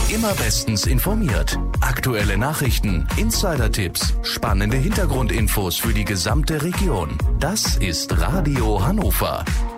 Immer bestens informiert. Aktuelle Nachrichten, Insider-Tipps, spannende Hintergrundinfos für die gesamte Region. Das ist Radio Hannover.